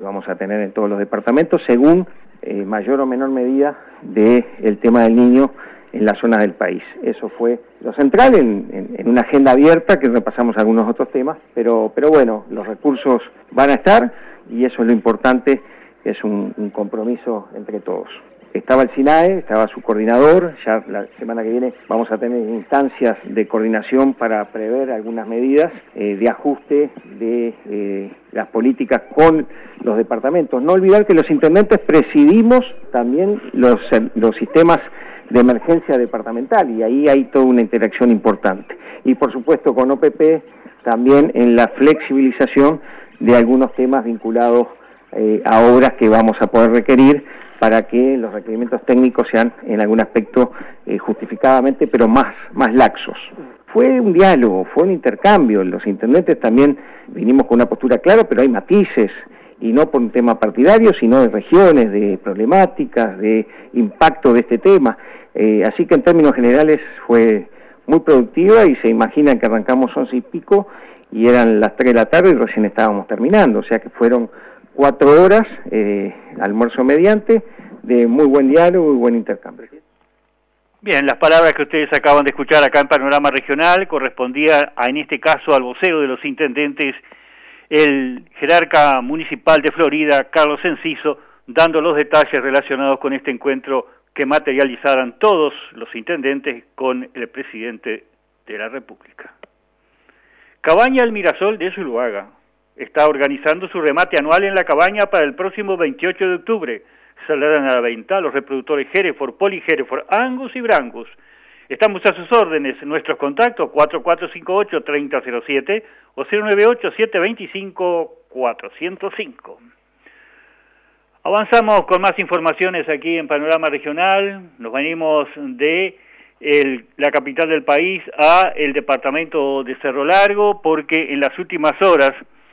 vamos a tener en todos los departamentos, según mayor o menor medida del tema del niño en las zonas del país. Eso fue lo central en una agenda abierta que repasamos algunos otros temas, pero bueno, los recursos van a estar y eso es lo importante, es un compromiso entre todos. Estaba el SINAE, estaba su coordinador, ya la semana que viene vamos a tener instancias de coordinación para prever algunas medidas de ajuste de las políticas con los departamentos. No olvidar que los intendentes presidimos también los sistemas de emergencia departamental y ahí hay toda una interacción importante. Y por supuesto con OPP también en la flexibilización de algunos temas vinculados a obras que vamos a poder requerir para que los requerimientos técnicos sean en algún aspecto justificadamente, pero más laxos. Fue un diálogo, fue un intercambio, los intendentes también vinimos con una postura clara, pero hay matices, y no por un tema partidario, sino de regiones, de problemáticas, de impacto de este tema. Así que en términos generales fue muy productiva y se imaginan que arrancamos 11 y pico y eran las 3 de la tarde y recién estábamos terminando, o sea que fueron 4 horas, almuerzo mediante, de muy buen diálogo y buen intercambio. Bien, las palabras que ustedes acaban de escuchar acá en Panorama Regional correspondía en este caso al vocero de los intendentes, el jerarca municipal de Florida, Carlos Enciso, dando los detalles relacionados con este encuentro que materializaran todos los intendentes con el presidente de la República. Cabaña El Mirasol de Zuluaga está organizando su remate anual en la cabaña para el próximo 28 de octubre. Saldrán a la venta los reproductores Hereford, Poli Hereford, Angus y Brangus. Estamos a sus órdenes. Nuestros contactos 4458-3007 o 098-725-405. Avanzamos con más informaciones aquí en Panorama Regional. Nos venimos de la capital del país a el departamento de Cerro Largo, porque en las últimas horas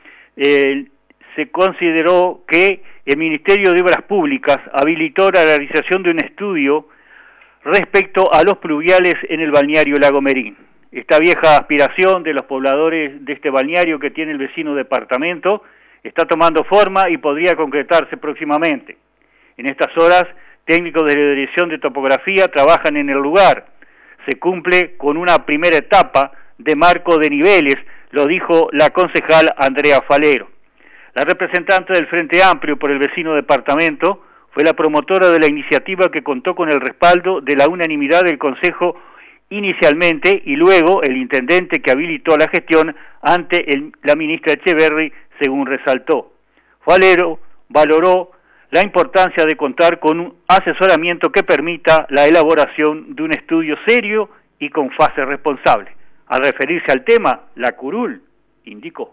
se consideró que el Ministerio de Obras Públicas habilitó la realización de un estudio respecto a los pluviales en el balneario Lago Merín. Esta vieja aspiración de los pobladores de este balneario que tiene el vecino departamento está tomando forma y podría concretarse próximamente. En estas horas, técnicos de la Dirección de Topografía trabajan en el lugar. Se cumple con una primera etapa de marco de niveles, lo dijo la concejal Andrea Falero. La representante del Frente Amplio por el vecino departamento fue la promotora de la iniciativa que contó con el respaldo de la unanimidad del Consejo inicialmente y luego el intendente que habilitó la gestión ante la ministra Echeverri, según resaltó. Falero valoró la importancia de contar con un asesoramiento que permita la elaboración de un estudio serio y con fase responsable. Al referirse al tema, la curul indicó.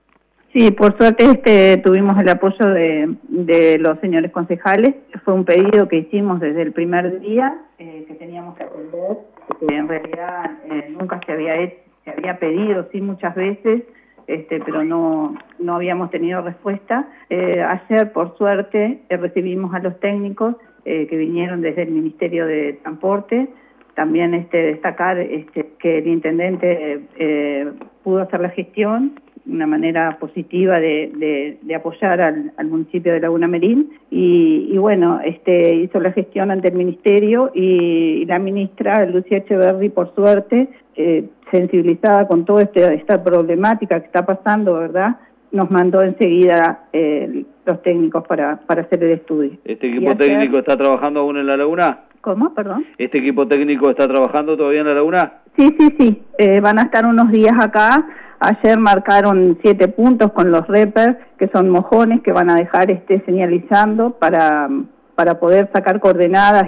Sí, por suerte tuvimos el apoyo de los señores concejales. Fue un pedido que hicimos desde el primer día, que teníamos que atender, que en realidad nunca se había pedido, sí, muchas veces, pero no habíamos tenido respuesta. Ayer, por suerte, recibimos a los técnicos que vinieron desde el Ministerio de Transporte. También destacar que el intendente pudo hacer la gestión, una manera positiva de apoyar al municipio de Laguna Merín y bueno, hizo la gestión ante el ministerio y la ministra Lucía Echeverri, por suerte, sensibilizada con toda esta problemática que está pasando, ¿verdad?, nos mandó enseguida los técnicos para hacer el estudio. ¿Este equipo técnico está trabajando aún en la laguna? ¿Cómo? Perdón. ¿Este equipo técnico está trabajando todavía en la laguna? Sí. Van a estar unos días acá. Ayer marcaron 7 puntos con los repers, que son mojones que van a dejar señalizando para poder sacar coordenadas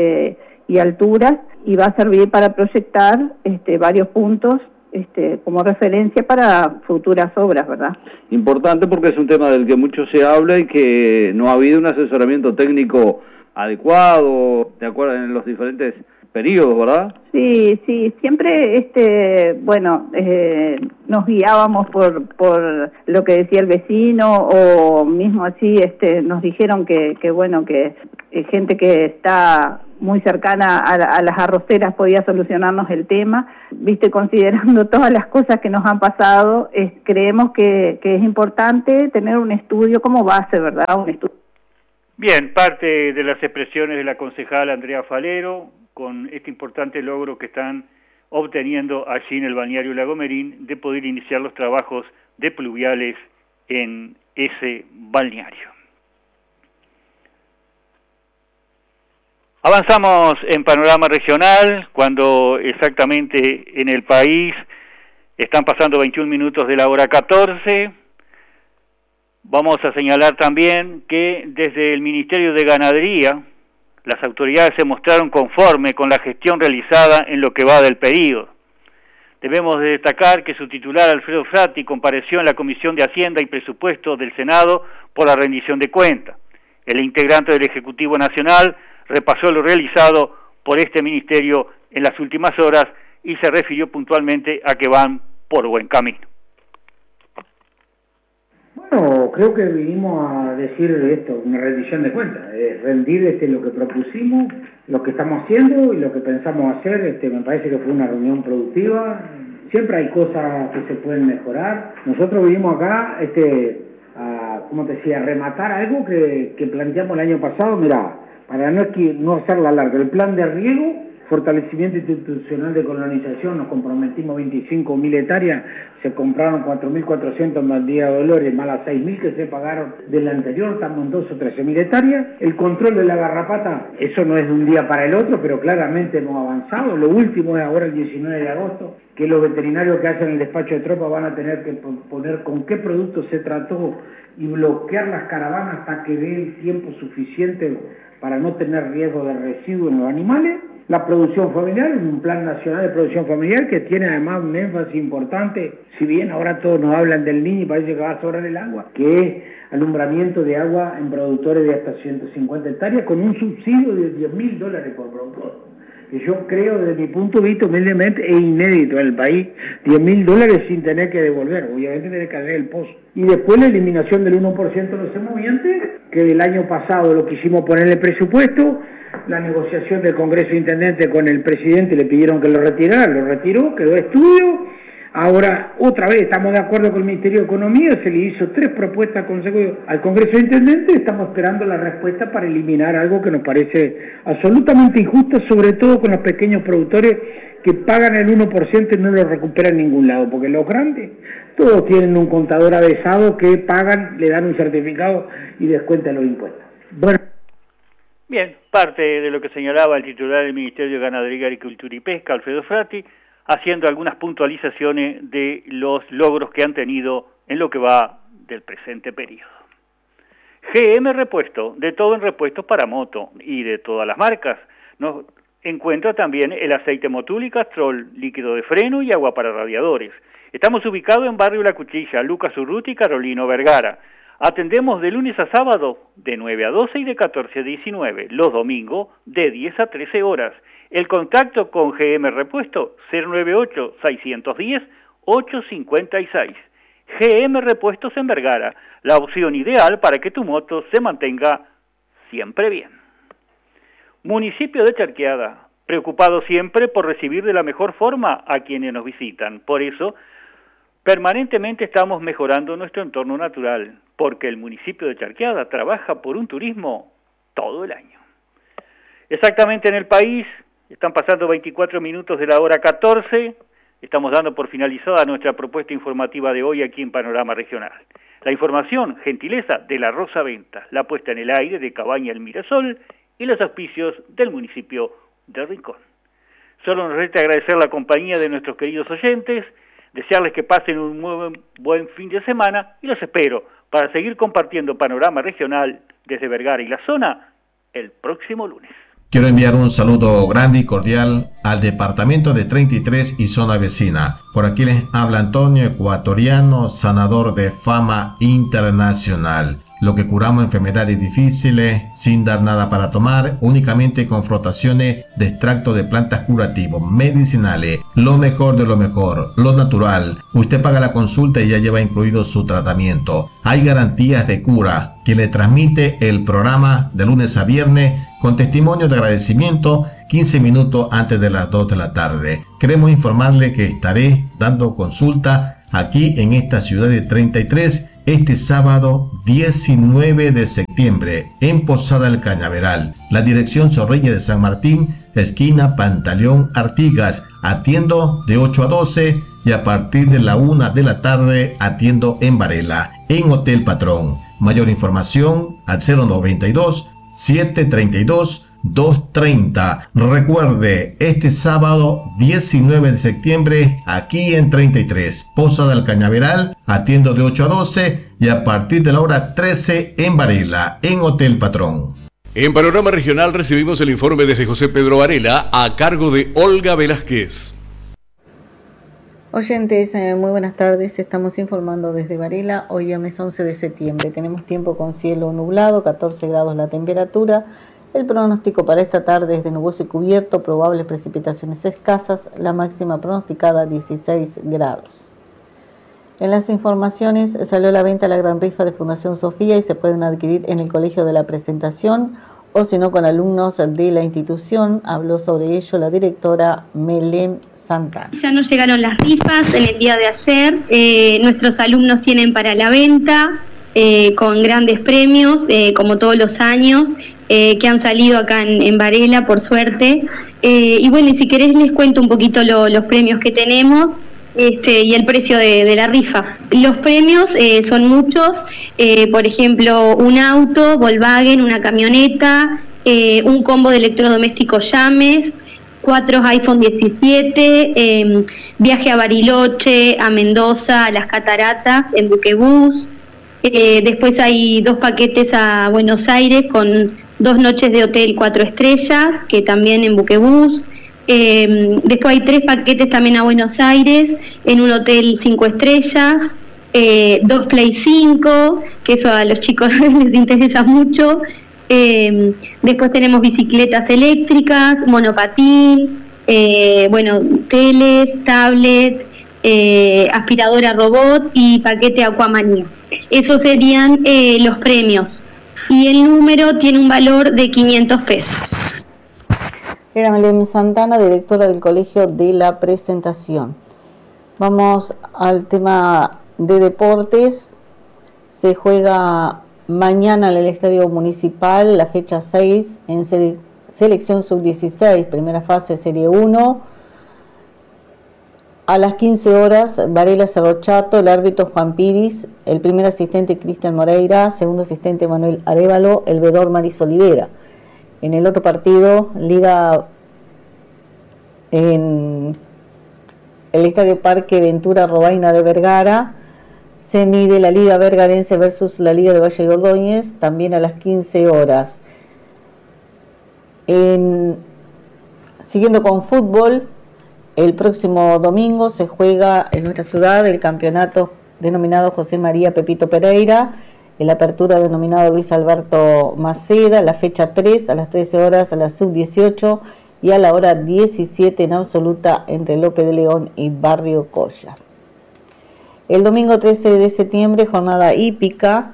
y alturas, y va a servir para proyectar varios puntos como referencia para futuras obras, ¿verdad? Importante porque es un tema del que mucho se habla y que no ha habido un asesoramiento técnico adecuado, ¿te acuerdas? En los diferentes periodos, ¿verdad? Sí, siempre, bueno, nos guiábamos por lo que decía el vecino, o mismo así, nos dijeron que bueno, que gente que está muy cercana a las arroceras podía solucionarnos el tema. Viste, considerando todas las cosas que nos han pasado, creemos que es importante tener un estudio como base, ¿verdad? Un estudio. Bien, parte de las expresiones de la concejala Andrea Falero, con este importante logro que están obteniendo allí en el balneario Lagomerín, de poder iniciar los trabajos de pluviales en ese balneario. Avanzamos en panorama regional, cuando exactamente en el país están pasando 21 minutos de la hora 14. Vamos a señalar también que desde el Ministerio de Ganadería, las autoridades se mostraron conformes con la gestión realizada en lo que va del periodo. Debemos de destacar que su titular, Alfredo Frati, compareció en la Comisión de Hacienda y Presupuesto del Senado por la rendición de cuentas. El integrante del Ejecutivo Nacional repasó lo realizado por este ministerio en las últimas horas y se refirió puntualmente a que van por buen camino. Bueno, creo que vinimos a decir esto, una rendición de cuentas, rendir lo que propusimos, lo que estamos haciendo y lo que pensamos hacer. Me parece que fue una reunión productiva. Siempre hay cosas que se pueden mejorar. Nosotros vinimos acá, como te decía, a rematar algo que planteamos el año pasado. Mirá, para no hacerla larga, el plan de riego, fortalecimiento institucional de colonización, nos comprometimos 25.000 hectáreas, se compraron 4.400 más Día de Dolores, más las 6.000 que se pagaron del anterior, estamos en 12 o 13.000 hectáreas. El control de la garrapata, eso no es de un día para el otro, pero claramente hemos avanzado. Lo último es ahora el 19 de agosto, que los veterinarios que hacen el despacho de tropa van a tener que poner con qué producto se trató y bloquear las caravanas hasta que dé el tiempo suficiente para no tener riesgo de residuos en los animales. La producción familiar, un plan nacional de producción familiar que tiene además un énfasis importante, si bien ahora todos nos hablan del niño y parece que va a sobrar el agua, que es alumbramiento de agua en productores de hasta 150 hectáreas con un subsidio de $10.000 por productor. Que yo creo, desde mi punto de vista, humildemente, es inédito en el país, $10.000 sin tener que devolver, obviamente tener que hacer el pozo. Y después la eliminación del 1% de los semovientes, que del año pasado lo quisimos poner en el presupuesto, la negociación del Congreso de Intendentes con el presidente, le pidieron que lo retirara, lo retiró, quedó estudio. Ahora, otra vez, estamos de acuerdo con el Ministerio de Economía, se le hizo 3 propuestas consecutivas al Congreso de Intendentes, estamos esperando la respuesta para eliminar algo que nos parece absolutamente injusto, sobre todo con los pequeños productores que pagan el 1% y no lo recuperan en ningún lado, porque los grandes, todos tienen un contador avesado que pagan, le dan un certificado y descuentan los impuestos. Bueno. Bien, parte de lo que señalaba el titular del Ministerio de Ganadería, Agricultura y Pesca, Alfredo Frati, haciendo algunas puntualizaciones de los logros que han tenido en lo que va del presente periodo. GM Repuesto, de todo en repuestos para moto y de todas las marcas. Nos encuentra también el aceite Motul y Castrol, líquido de freno y agua para radiadores. Estamos ubicados en Barrio La Cuchilla, Lucas Urruti y Carolino Vergara. Atendemos de lunes a sábado de 9 a 12 y de 14 a 19, los domingos de 10 a 13 horas. El contacto con GM Repuesto, 098-610-856. GM Repuestos en Vergara, la opción ideal para que tu moto se mantenga siempre bien. Municipio de Charqueada, preocupado siempre por recibir de la mejor forma a quienes nos visitan. Por eso, permanentemente estamos mejorando nuestro entorno natural, porque el municipio de Charqueada trabaja por un turismo todo el año. Exactamente en el país, están pasando 24 minutos de la hora 14, estamos dando por finalizada nuestra propuesta informativa de hoy aquí en Panorama Regional. La información, gentileza de La Rosa Venta, la puesta en el aire de Cabaña El Mirasol y los auspicios del municipio de Rincón. Solo nos resta agradecer la compañía de nuestros queridos oyentes, desearles que pasen un muy buen fin de semana y los espero para seguir compartiendo Panorama Regional desde Vergara y la zona el próximo lunes. Quiero enviar un saludo grande y cordial al departamento de 33 y zona vecina. Por aquí les habla Antonio, ecuatoriano, sanador de fama internacional. lo que curamos enfermedades difíciles, sin dar nada para tomar, únicamente con frotaciones de extracto de plantas curativos, medicinales, lo mejor de lo mejor, lo natural. Usted paga la consulta y ya lleva incluido su tratamiento. Hay garantías de cura. Quien le transmite el programa de lunes a viernes con testimonio de agradecimiento 15 minutos antes de las 2 de la tarde. Queremos informarle que estaré dando consulta aquí en esta ciudad de 33 este sábado 19 de septiembre en Posada del Cañaveral. La dirección Zorrilla de San Martín, esquina Pantaleón Artigas. Atiendo de 8 a 12 y a partir de la 1 de la tarde atiendo en Varela, en Hotel Patrón. Mayor información al 092 732 230. Recuerde, este sábado 19 de septiembre aquí en 33, Posada del Cañaveral, atiendo de 8 a 12 y a partir de la hora 13 en Varela, en Hotel Patrón. En Panorama Regional recibimos el informe desde José Pedro Varela a cargo de Olga Velázquez. Oyentes, muy buenas tardes. Estamos informando desde Varela. Hoy es 11 de septiembre. Tenemos tiempo con cielo nublado, 14 grados la temperatura. El pronóstico para esta tarde es de nuboso y cubierto, probables precipitaciones escasas, la máxima pronosticada 16 grados. En las informaciones, salió a la venta la gran rifa de Fundación Sofía y se pueden adquirir en el Colegio de la Presentación o si no con alumnos de la institución. Habló sobre ello la directora Melén Santana. Ya nos llegaron las rifas en el día de ayer. Nuestros alumnos tienen para la venta con grandes premios, como todos los años, que han salido acá en Varela, por suerte. Y bueno, y si querés les cuento un poquito los premios que tenemos y el precio de la rifa. Los premios son muchos, por ejemplo, un auto, Volkswagen, una camioneta, un combo de electrodomésticos Llames, 4 iPhone 17, viaje a Bariloche, a Mendoza, a las Cataratas, en buquebús. Después hay 2 paquetes a Buenos Aires con 2 noches de hotel 4 estrellas, que también en buquebús. Después hay 3 paquetes también a Buenos Aires, en un hotel 5 estrellas, 2 Play 5, que eso a los chicos les interesa mucho. Después tenemos bicicletas eléctricas, monopatín, teles, tablet, aspiradora robot y paquete Aquamanía. Esos serían los premios. Y el número tiene un valor de 500 pesos. Era Melén Santana, directora del Colegio de la Presentación. Vamos al tema de deportes. Se juega mañana en el Estadio Municipal, la fecha 6, en selección sub-16, primera fase Serie 1. A las 15 horas, Varela Cerro Chato, el árbitro Juan Piris, el primer asistente Cristian Moreira, segundo asistente Manuel Arévalo, el vedor Maris Olivera. En el otro partido, Liga en el Estadio Parque Ventura Robaina de Vergara, se mide la Liga Vergarense versus la Liga de Valle de Ordóñez, también a las 15 horas. Siguiendo con fútbol, el próximo domingo se juega en nuestra ciudad el campeonato denominado José María Pepito Pereira, el apertura denominado Luis Alberto Maceda, la fecha 3 a las 13 horas a la sub-18 y a la hora 17 en absoluta entre López de León y Barrio Colla. El domingo 13 de septiembre, jornada hípica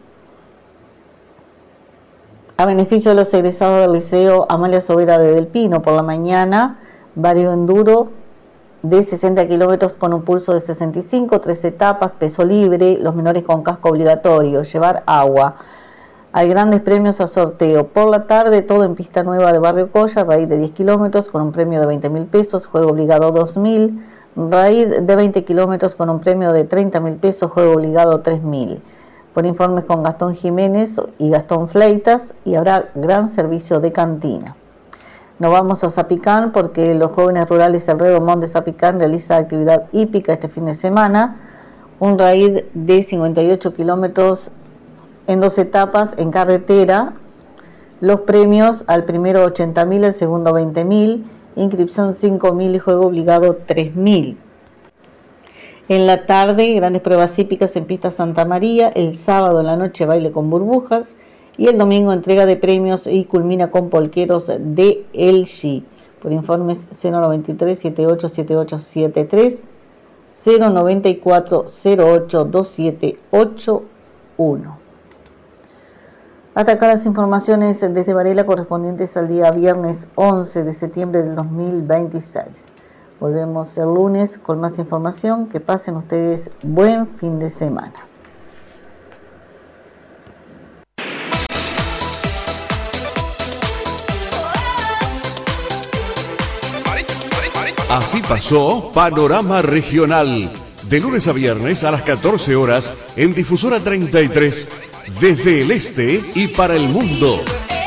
a beneficio de los egresados del Liceo Amalia Sobera de Del Pino. Por la mañana, vario enduro de 60 kilómetros con un pulso de 65, 3 etapas, peso libre, los menores con casco obligatorio, llevar agua. Hay grandes premios a sorteo. Por la tarde, todo en pista nueva de Barrio Colla, raíz de 10 kilómetros con un premio de 20.000 pesos, juego obligado 2.000. Raíz de 20 kilómetros con un premio de 30.000 pesos, juego obligado 3.000. Por informes con Gastón Jiménez y Gastón Fleitas, y habrá gran servicio de cantina. Nos vamos a Zapicán porque los jóvenes rurales del Redomón de Zapicán realiza actividad hípica este fin de semana. Un raíz de 58 kilómetros en 2 etapas en carretera. Los premios: al primero 80.000, al segundo 20.000. Inscripción 5.000 y juego obligado 3.000. En la tarde, grandes pruebas hípicas en pista Santa María. El sábado en la noche, baile con burbujas. Y el domingo, entrega de premios y culmina con polqueros de LG. Por informes 093-787873, 094-082781. Hasta acá las informaciones desde Varela correspondientes al día viernes 11 de septiembre del 2026. Volvemos el lunes con más información. Que pasen ustedes buen fin de semana. Así pasó Panorama Regional, de lunes a viernes a las 14 horas en Difusora 33, desde el este y para el mundo.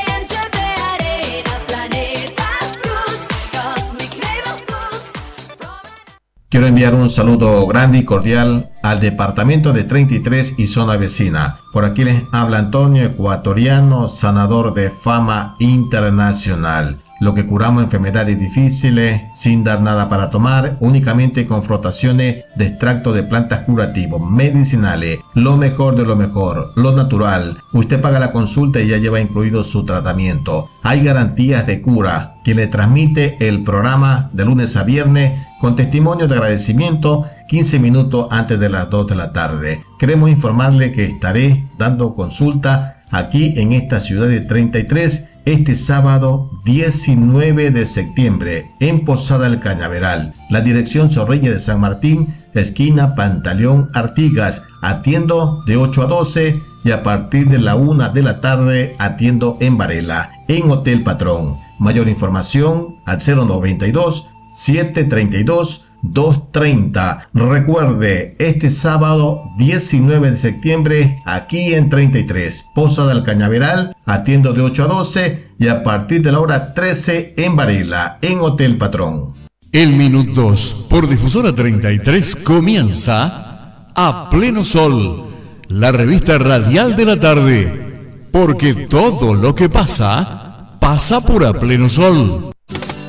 Quiero enviar un saludo grande y cordial al departamento de 33 y zona vecina. Por aquí les habla Antonio, ecuatoriano, sanador de fama internacional. Lo que curamos enfermedades difíciles, sin dar nada para tomar, únicamente con frotaciones de extracto de plantas curativos, medicinales, lo mejor de lo mejor, lo natural. Usted paga la consulta y ya lleva incluido su tratamiento. Hay garantías de cura, que le transmite el programa de lunes a viernes con testimonio de agradecimiento 15 minutos antes de las 2 de la tarde. Queremos informarle que estaré dando consulta aquí en esta ciudad de 33 este sábado 19 de septiembre en Posada del Cañaveral, la dirección Zorrilla de San Martín, esquina Pantaleón Artigas. Atiendo de 8 a 12 y a partir de la 1 de la tarde atiendo en Varela, en Hotel Patrón. Mayor información al 092-732-230. Recuerde, este sábado 19 de septiembre aquí en 33, Posada del Cañaveral, atiendo de 8 a 12 y a partir de la hora 13 en Varela, en Hotel Patrón. El Minut 2 por Difusora 33 comienza A Pleno Sol, la revista radial de la tarde, porque todo lo que pasa, pasa por A Pleno Sol.